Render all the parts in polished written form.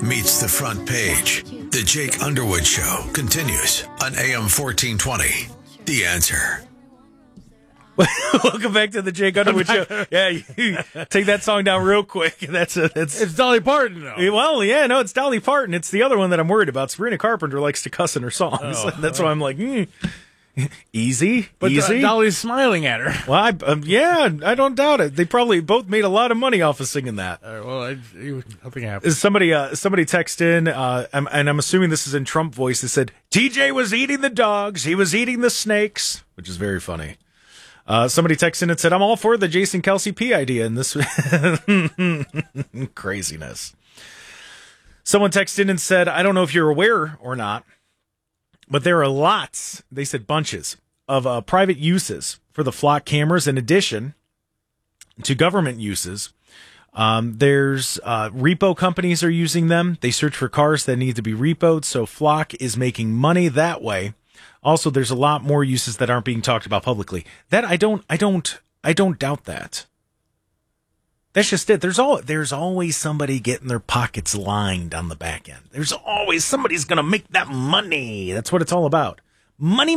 meets the front page. The Jake Underwood Show continues on AM 1420. The Answer. Welcome back to the Jake Underwood Show. Yeah, you take that song down real quick. It's Dolly Parton, though. Well, yeah, no, it's Dolly Parton. It's the other one that I'm worried about. Sabrina Carpenter likes to cuss in her songs. That's why I'm like, easy. But Dolly's smiling at her. Well, I don't doubt it. They probably both made a lot of money off of singing that. Nothing happened. Somebody texted in, and I'm assuming this is in Trump voice. They said, TJ was eating the dogs. He was eating the snakes, which is very funny. Somebody texted in and said, I'm all for the Jason Kelsey P idea in this craziness. Someone texted in and said, I don't know if you're aware or not, but there are lots, they said bunches, of private uses for the flock cameras in addition to government uses. There's repo companies are using them. They search for cars that need to be repoed, so Flock is making money that way. Also, there's a lot more uses that aren't being talked about publicly. That I don't doubt that. That's just it. There's always somebody getting their pockets lined on the back end. There's always somebody's going to make that money. That's what it's all about. Money.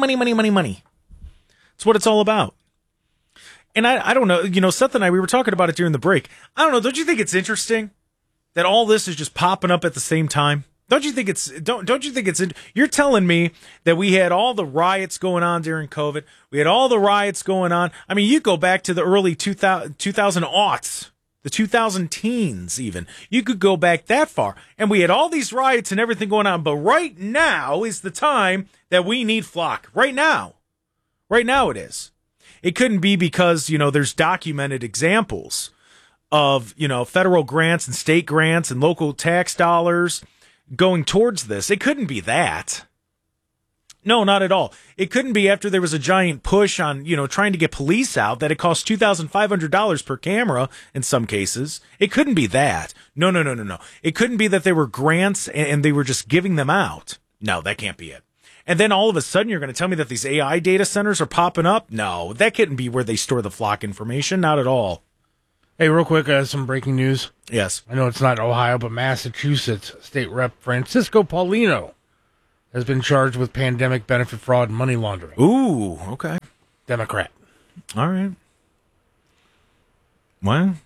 That's what it's all about. And I don't know, Seth and I, we were talking about it during the break. I don't know. Don't you think it's interesting that all this is just popping up at the same time? Don't you think you're telling me that we had all the riots going on during COVID. We had all the riots going on. I mean, you go back to the early 2000 aughts, the 2000 teens even. You could go back that far. And we had all these riots and everything going on. But right now is the time that we need Flock. Right now. Right now it is. It couldn't be because, there's documented examples of, federal grants and state grants and local tax dollars going towards this. It couldn't be that. No, not at all. It couldn't be after there was a giant push on, trying to get police out that it cost $2,500 per camera in some cases. It couldn't be that. No. It couldn't be that there were grants and they were just giving them out. No, that can't be it. And then all of a sudden you're going to tell me that these AI data centers are popping up? No, that couldn't be where they store the Flock information. Not at all. Hey, real quick, some breaking news. Yes. I know it's not Ohio, but Massachusetts State Rep Francisco Paulino has been charged with pandemic benefit fraud and money laundering. Ooh, okay. Democrat. All right. Well,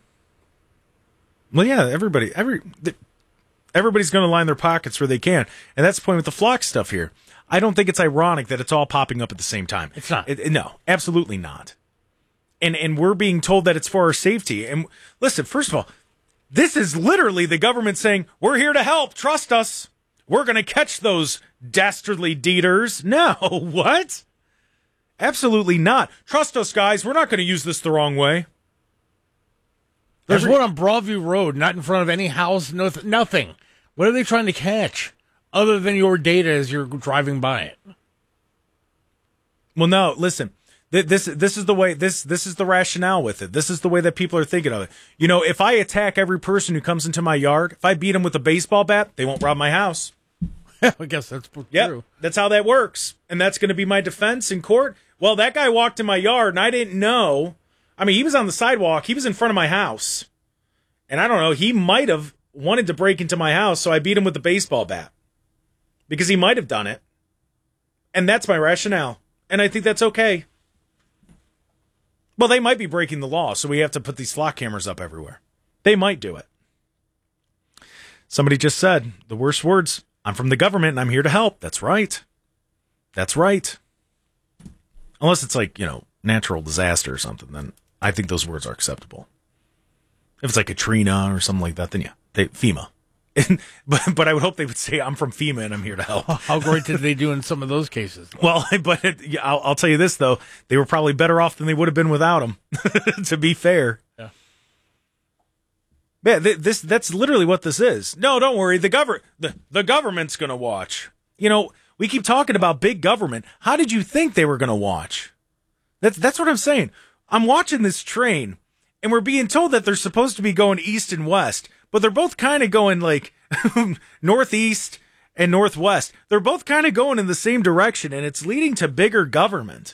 yeah, everybody's going to line their pockets where they can. And that's the point with the Flock stuff here. I don't think it's ironic that it's all popping up at the same time. It's not. No, absolutely not. And we're being told that it's for our safety. And listen, first of all, this is literally the government saying, we're here to help. Trust us. We're going to catch those dastardly deeders. No, what? Absolutely not. Trust us, guys. We're not going to use this the wrong way. There's one on Broadview Road, not in front of any house, nothing. What are they trying to catch other than your data as you're driving by it? Well, no, listen. This is the way this is the rationale with it. This is the way that people are thinking of it. If I attack every person who comes into my yard, if I beat them with a baseball bat, they won't rob my house. I guess that's true. Yep, that's how that works. And that's going to be my defense in court. Well, that guy walked in my yard and I didn't know. I mean, he was on the sidewalk. He was in front of my house. And I don't know, he might have wanted to break into my house, so I beat him with the baseball bat. Because he might have done it. And that's my rationale. And I think that's okay. Well, they might be breaking the law, so we have to put these Flock cameras up everywhere. They might do it. Somebody just said the worst words, I'm from the government and I'm here to help. That's right. That's right. Unless it's like, natural disaster or something, then I think those words are acceptable. If it's like Katrina or something like that, then yeah, FEMA. But I would hope they would say, I'm from FEMA and I'm here to help. How great did they do in some of those cases? Well, but I'll tell you this, though. They were probably better off than they would have been without them, to be fair. Yeah. Yeah, that's literally what this is. No, don't worry. The government's going to watch. We keep talking about big government. How did you think they were going to watch? That's what I'm saying. I'm watching this train, and we're being told that they're supposed to be going east and west. But they're both kind of going like northeast and northwest. They're both kind of going in the same direction, and it's leading to bigger government.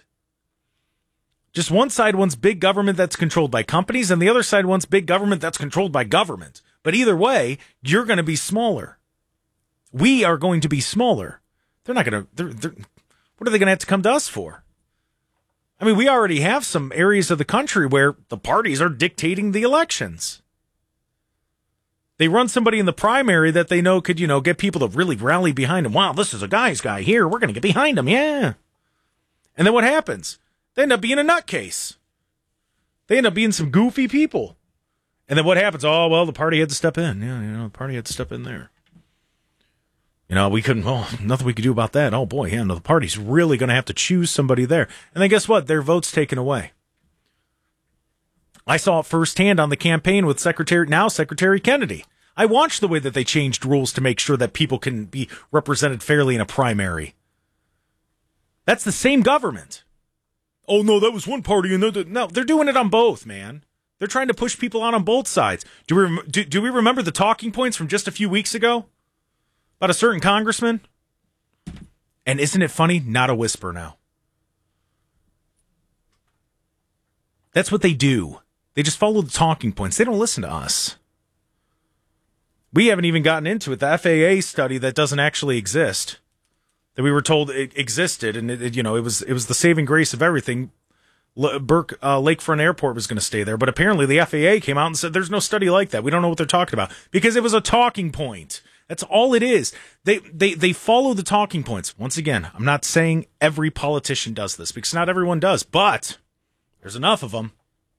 Just one side wants big government that's controlled by companies, and the other side wants big government that's controlled by government. But either way, you're going to be smaller. We are going to be smaller. They're not going to, what are they going to have to come to us for? I mean, we already have some areas of the country where the parties are dictating the elections. They run somebody in the primary that they know could, get people to really rally behind them. Wow, this is a guy's guy here. We're going to get behind him. Yeah. And then what happens? They end up being a nutcase. They end up being some goofy people. And then what happens? Oh, well, the party had to step in. Yeah, the party had to step in there. We couldn't, nothing we could do about that. Oh, boy, the party's really going to have to choose somebody there. And then guess what? Their vote's taken away. I saw it firsthand on the campaign with Secretary Kennedy. I watched the way that they changed rules to make sure that people can be represented fairly in a primary. That's the same government. Oh, no, that was one party. And no, they're doing it on both, man. They're trying to push people on both sides. Do we remember the talking points from just a few weeks ago? About a certain congressman? And isn't it funny? Not a whisper now. That's what they do. They just follow the talking points. They don't listen to us. We haven't even gotten into it. The FAA study that doesn't actually exist, that we were told it existed, and it was the saving grace of everything. Burke Lakefront Airport was going to stay there, but apparently the FAA came out and said there's no study like that. We don't know what they're talking about because it was a talking point. That's all it is. They follow the talking points. Once again, I'm not saying every politician does this because not everyone does, but there's enough of them.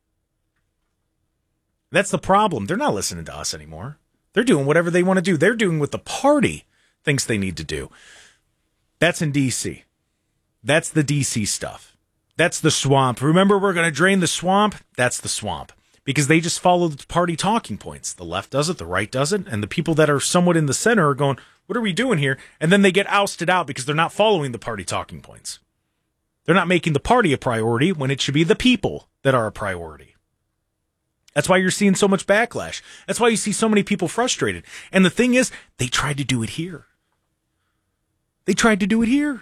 That's the problem. They're not listening to us anymore. They're doing whatever they want to do. They're doing what the party thinks they need to do. That's in D.C. That's the D.C. stuff. That's the swamp. Remember, we're going to drain the swamp? That's the swamp. Because they just follow the party talking points. The left does it, the right does it, and the people that are somewhat in the center are going, what are we doing here? And then they get ousted out because they're not following the party talking points. They're not making the party a priority when it should be the people that are a priority. That's why you're seeing so much backlash. That's why you see so many people frustrated. And the thing is, they tried to do it here. They tried to do it here.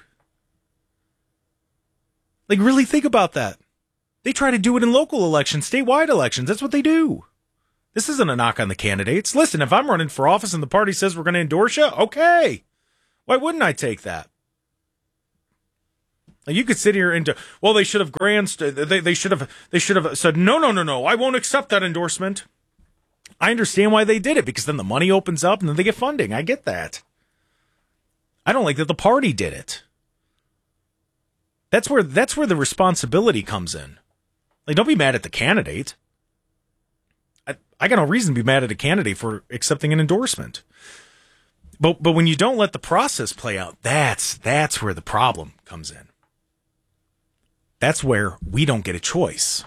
Like, really think about that. They try to do it in local elections, statewide elections. That's what they do. This isn't a knock on the candidates. Listen, if I'm running for office and the party says we're going to endorse you, okay. Why wouldn't I take that? Now, you could sit here and, they should have they should have said, no, I won't accept that endorsement. I understand why they did it, because then the money opens up and then they get funding. I get that. I don't like that the party did it. That's where the responsibility comes in. Like, don't be mad at the candidate. I got no reason to be mad at a candidate for accepting an endorsement. But when you don't let the process play out, that's where the problem comes in. That's where we don't get a choice.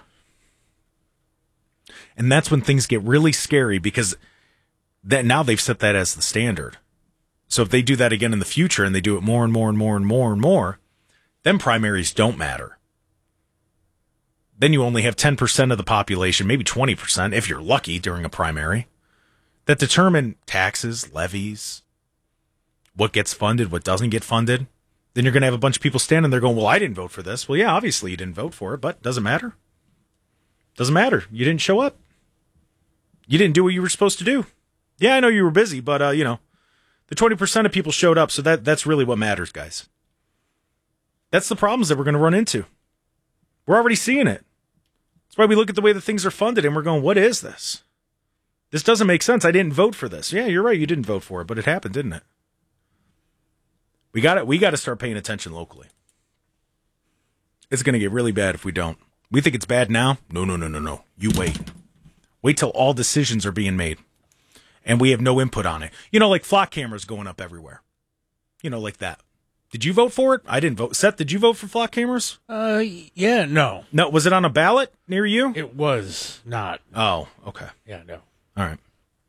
And that's when things get really scary, because now they've set that as the standard. So if they do that again in the future and they do it more and more and more and more and more, then primaries don't matter. Then you only have 10% of the population, maybe 20%, if you're lucky during a primary, that determine taxes, levies, what gets funded, what doesn't get funded. Then you're going to have a bunch of people standing there going, well, I didn't vote for this. Well, yeah, obviously you didn't vote for it, but doesn't matter. Doesn't matter. You didn't show up. You didn't do what you were supposed to do. Yeah, I know you were busy, but, the 20% of people showed up, so that's really what matters, guys. That's the problems that we're going to run into. We're already seeing it. That's why we look at the way that things are funded and we're going, what is this? This doesn't make sense. I didn't vote for this. Yeah, you're right. You didn't vote for it, but it happened, didn't it? We got to start paying attention locally. It's going to get really bad if we don't. We think it's bad now. No. You wait. Wait till all decisions are being made and we have no input on it. Like flock cameras going up everywhere. Like that. Did you vote for it? I didn't vote. Seth, did you vote for flock cameers? Yeah, no. No, was it on a ballot near you? It was not. Oh, okay. Yeah, no. All right.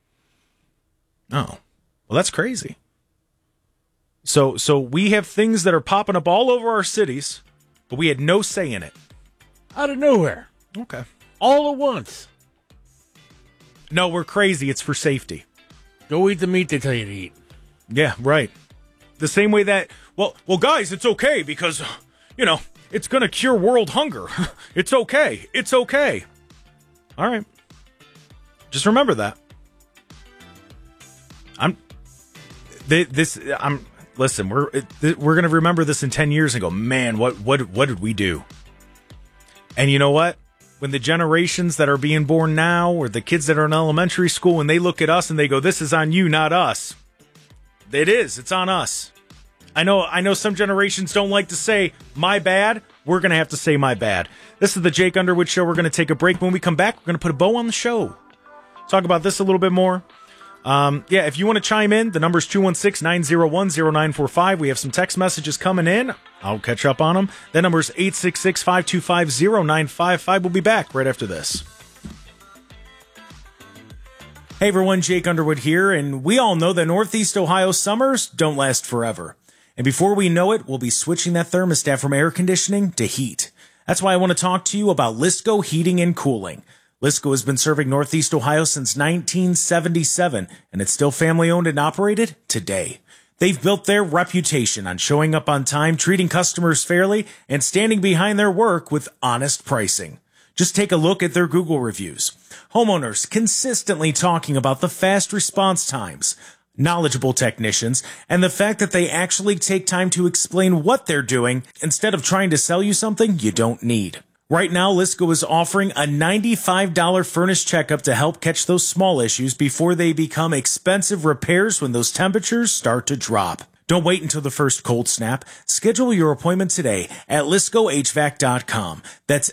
Oh, well, that's crazy. So we have things that are popping up all over our cities, but we had no say in it. Out of nowhere. Okay. All at once. No, we're crazy. It's for safety. Go eat the meat they tell you to eat. Yeah, right. The same way that, well, guys, it's okay because, it's going to cure world hunger. It's okay. It's okay. All right. Just remember that. Listen, we're going to remember this in 10 years and go, man, what did we do? And you know what? When the generations that are being born now, or the kids that are in elementary school, when they look at us and they go, this is on you, not us. It's on us. I know some generations don't like to say my bad. We're going to have to say my bad. This is the Jake Underwood Show. We're going to take a break. When we come back, we're going to put a bow on the show. Talk about this a little bit more. If you want to chime in, the number is 216-901-0945. We have some text messages coming in. I'll catch up on them. That number is 866-525-0955. We'll be back right after this. Hey everyone, Jake Underwood here, and we all know that Northeast Ohio summers don't last forever. And before we know it, we'll be switching that thermostat from air conditioning to heat. That's why I want to talk to you about Lisco Heating and Cooling. Lisco has been serving Northeast Ohio since 1977, and it's still family-owned and operated today. They've built their reputation on showing up on time, treating customers fairly, and standing behind their work with honest pricing. Just take a look at their Google reviews. Homeowners consistently talking about the fast response times, knowledgeable technicians, and the fact that they actually take time to explain what they're doing instead of trying to sell you something you don't need. Right now, Lisco is offering a $95 furnace checkup to help catch those small issues before they become expensive repairs when those temperatures start to drop. Don't wait until the first cold snap. Schedule your appointment today at LiscoHVAC.com. That's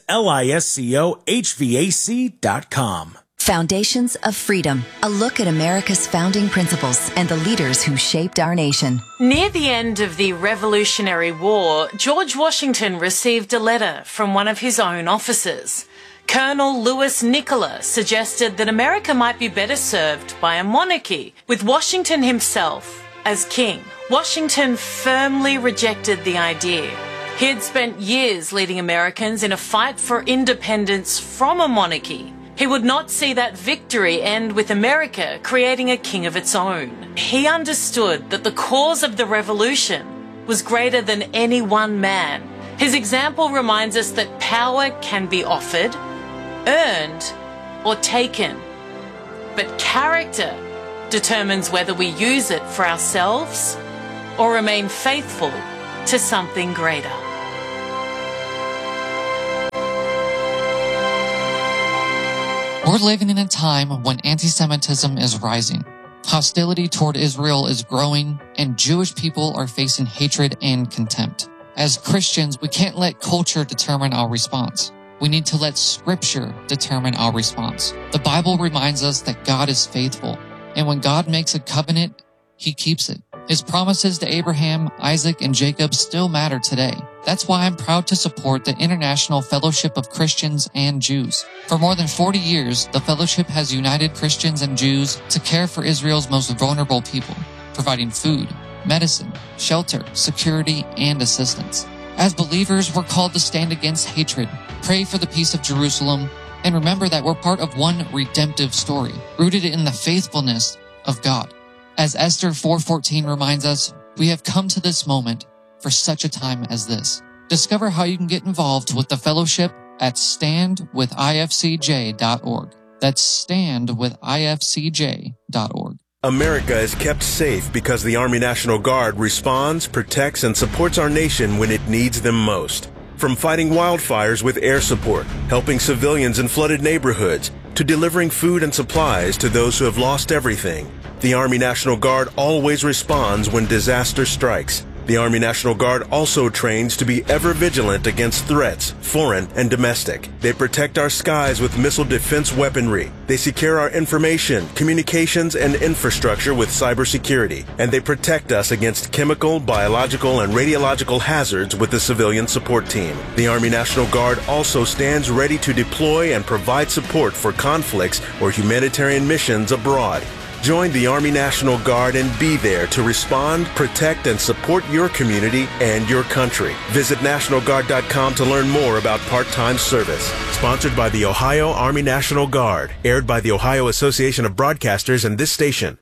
LISCOHVAC.com. Foundations of Freedom, a look at America's founding principles and the leaders who shaped our nation. Near the end of the Revolutionary War, George Washington received a letter from one of his own officers. Colonel Louis Nicola suggested that America might be better served by a monarchy, with Washington himself as king. Washington firmly rejected the idea. He had spent years leading Americans in a fight for independence from a monarchy. He would not see that victory end with America creating a king of its own. He understood that the cause of the revolution was greater than any one man. His example reminds us that power can be offered, earned, or taken. But character determines whether we use it for ourselves or remain faithful to something greater. We're living in a time when anti-Semitism is rising. Hostility toward Israel is growing, and Jewish people are facing hatred and contempt. As Christians, we can't let culture determine our response. We need to let Scripture determine our response. The Bible reminds us that God is faithful, and when God makes a covenant, He keeps it. His promises to Abraham, Isaac, and Jacob still matter today. That's why I'm proud to support the International Fellowship of Christians and Jews. For more than 40 years, the fellowship has united Christians and Jews to care for Israel's most vulnerable people, providing food, medicine, shelter, security, and assistance. As believers, we're called to stand against hatred, pray for the peace of Jerusalem, and remember that we're part of one redemptive story, rooted in the faithfulness of God. As Esther 4:14 reminds us, we have come to this moment for such a time as this. Discover how you can get involved with the fellowship at standwithifcj.org. That's standwithifcj.org. America is kept safe because the Army National Guard responds, protects, and supports our nation when it needs them most. From fighting wildfires with air support, helping civilians in flooded neighborhoods, to delivering food and supplies to those who have lost everything, the Army National Guard always responds when disaster strikes. The Army National Guard also trains to be ever vigilant against threats, foreign and domestic. They protect our skies with missile defense weaponry. They secure our information, communications, and infrastructure with cybersecurity. And they protect us against chemical, biological, and radiological hazards with the civilian support team. The Army National Guard also stands ready to deploy and provide support for conflicts or humanitarian missions abroad. Join the Army National Guard and be there to respond, protect, and support your community and your country. Visit NationalGuard.com to learn more about part-time service. Sponsored by the Ohio Army National Guard. Aired by the Ohio Association of Broadcasters and this station.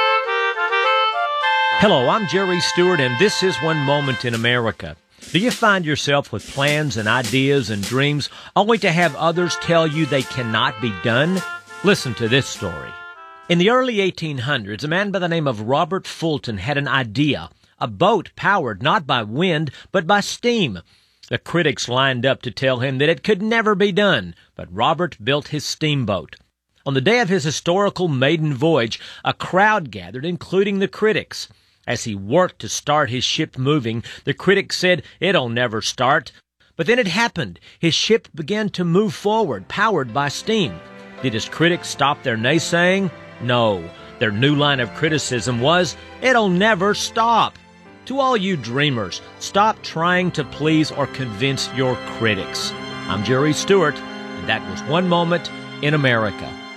Hello, I'm Jerry Stewart, and this is One Moment in America. Do you find yourself with plans and ideas and dreams only to have others tell you they cannot be done? Listen to this story. In the early 1800s, a man by the name of Robert Fulton had an idea, a boat powered not by wind, but by steam. The critics lined up to tell him that it could never be done, but Robert built his steamboat. On the day of his historical maiden voyage, a crowd gathered, including the critics. As he worked to start his ship moving, the critics said, "It'll never start." But then it happened. His ship began to move forward, powered by steam. Did his critics stop their naysaying? No. Their new line of criticism was, "It'll never stop." To all you dreamers, stop trying to please or convince your critics. I'm Jerry Stewart, and that was One Moment in America.